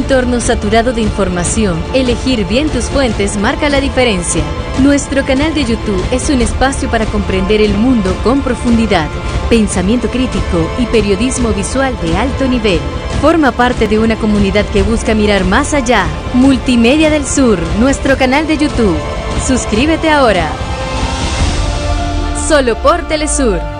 entorno saturado de información, elegir bien tus fuentes marca la diferencia. Nuestro canal de YouTube es un espacio para comprender el mundo con profundidad, pensamiento crítico y periodismo visual de alto nivel. Forma parte de una comunidad que busca mirar más allá. Multimedia del Sur, nuestro canal de YouTube. Suscríbete ahora. Solo por Telesur.